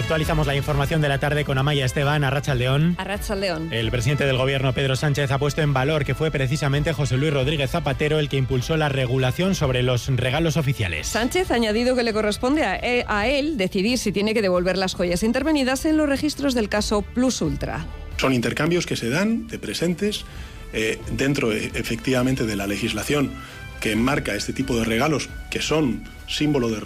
Actualizamos la información de la tarde con Amaya Esteban. Arratsaldeón. Arratsaldeón. El presidente del gobierno, Pedro Sánchez, ha puesto en valor que fue precisamente José Luis Rodríguez Zapatero el que impulsó la regulación sobre los regalos oficiales. Sánchez ha añadido que le corresponde a él decidir si tiene que devolver las joyas intervenidas en los registros del caso Plus Ultra. Son intercambios que se dan de presentes dentro efectivamente de la legislación que enmarca este tipo de regalos que son símbolo de